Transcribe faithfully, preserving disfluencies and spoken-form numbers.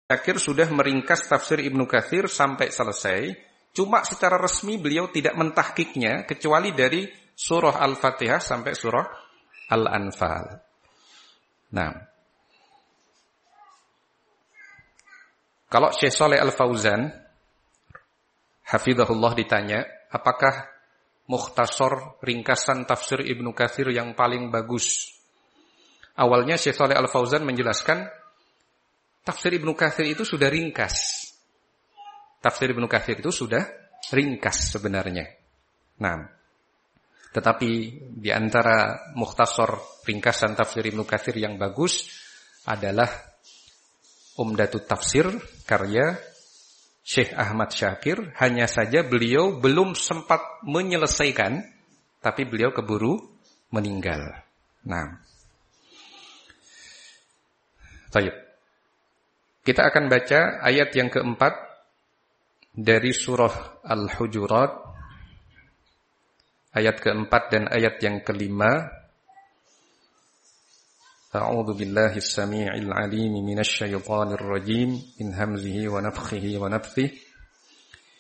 Syakir sudah meringkas tafsir Ibnu Katsir sampai selesai. Cuma secara resmi beliau tidak mentahkiknya kecuali dari surah Al-Fatihah sampai surah Al-Anfal. Nah, kalau Syekh Shalih Al-Fauzan hafizahullah ditanya, apakah mukhtasar ringkasan tafsir Ibnu Katsir yang paling bagus? Awalnya Syekh Shalih Al-Fauzan menjelaskan tafsir Ibnu Katsir itu sudah ringkas. Tafsir Ibnu Katsir itu sudah ringkas sebenarnya. Nah, tetapi di antara mukhtasar ringkasan tafsir Ibnu Katsir yang bagus adalah Umdatut Tafsir karya Syekh Ahmad Syakir. Hanya saja beliau belum sempat menyelesaikan, tapi beliau keburu meninggal. Nah, baik. Kita akan baca ayat yang keempat dari surah Al-Hujurat, ayat keempat dan ayat yang kelima. A'udzu billahi as-sami'il 'alim minasy syaithanir rajim min hamzihi wa nafthihi wa nafthihi.